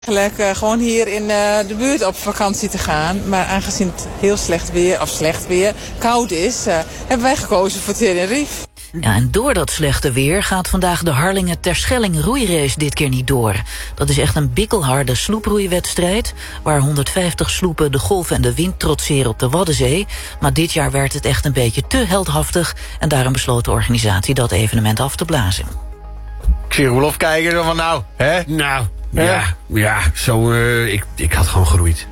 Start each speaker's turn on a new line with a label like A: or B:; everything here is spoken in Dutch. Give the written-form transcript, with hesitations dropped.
A: Eigenlijk gewoon hier in de buurt op vakantie te gaan. Maar aangezien het heel slecht weer, koud is, hebben wij gekozen voor Tenerife.
B: Ja, en door dat slechte weer gaat vandaag de Harlingen-Terschelling roeirace dit keer niet door. Dat is echt een bikkelharde sloeproeiwedstrijd, waar 150 sloepen de golven en de wind trotseren op de Waddenzee. Maar dit jaar werd het echt een beetje te heldhaftig en daarom besloot de organisatie dat evenement af te blazen.
C: Ik zie Roelof kijken van nou, hè?
D: Nou, ja, zo, ik had gewoon geroeid.